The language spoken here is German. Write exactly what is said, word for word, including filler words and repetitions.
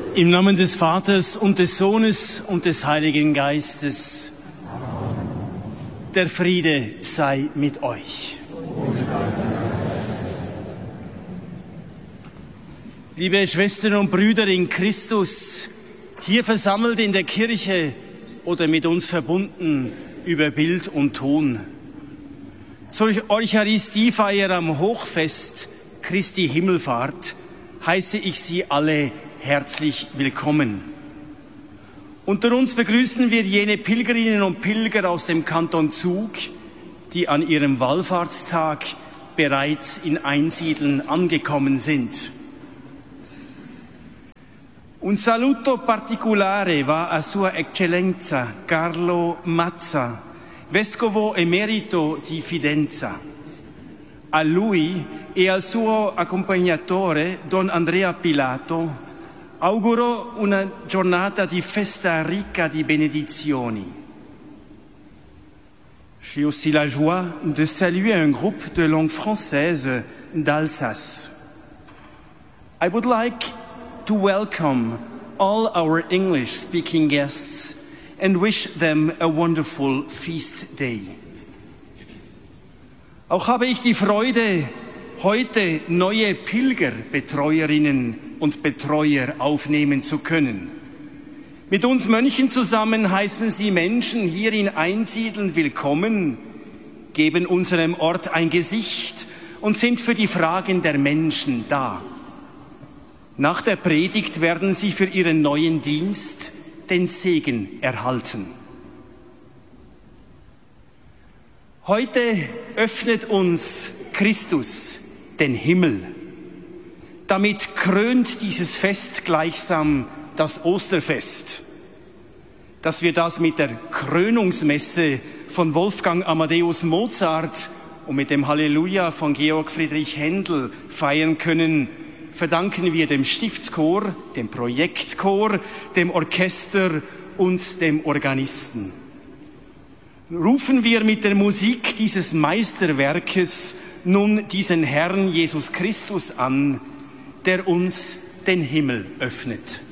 Im Namen des Vaters und des Sohnes und des Heiligen Geistes. Der Friede sei mit euch. Liebe Schwestern und Brüder in Christus, hier versammelt in der Kirche oder mit uns verbunden über Bild und Ton. Zur Eucharistiefeier am Hochfest Christi Himmelfahrt heiße ich Sie alle herzlich willkommen. Unter uns begrüßen wir jene Pilgerinnen und Pilger aus dem Kanton Zug, die an ihrem Wallfahrtstag bereits in Einsiedeln angekommen sind. Un saluto particolare va a Sua Eccellenza Carlo Mazza, Vescovo Emerito di Fidenza. A lui e al suo accompagnatore, Don Andrea Pilato, auguro una giornata di festa ricca di benedizioni. J'ai aussi la joie de saluer un groupe de langue française d'Alsace. I would like to welcome all our English-speaking guests and wish them a wonderful feast day. Auch habe ich die Freude, heute neue Pilgerbetreuerinnen und Betreuer aufnehmen zu können. Mit uns Mönchen zusammen heißen sie Menschen hier in Einsiedeln willkommen, geben unserem Ort ein Gesicht und sind für die Fragen der Menschen da. Nach der Predigt werden sie für ihren neuen Dienst den Segen erhalten. Heute öffnet uns Christus den Himmel. Damit krönt dieses Fest gleichsam das Osterfest. Dass wir das mit der Krönungsmesse von Wolfgang Amadeus Mozart und mit dem Halleluja von Georg Friedrich Händel feiern können, verdanken wir dem Stiftschor, dem Projektchor, dem Orchester und dem Organisten. Rufen wir mit der Musik dieses Meisterwerkes nun diesen Herrn Jesus Christus an, der uns den Himmel öffnet.